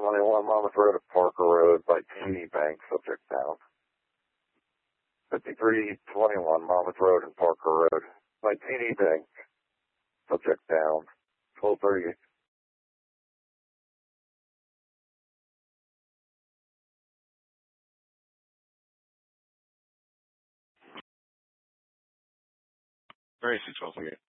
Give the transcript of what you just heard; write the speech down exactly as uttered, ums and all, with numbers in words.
twenty-one Monmouth Road at Parker Road by T D Bank, subject down. fifty-three twenty-one Monmouth Road and Parker Road by T D Bank, subject down. twelve thirty. Very six twelve.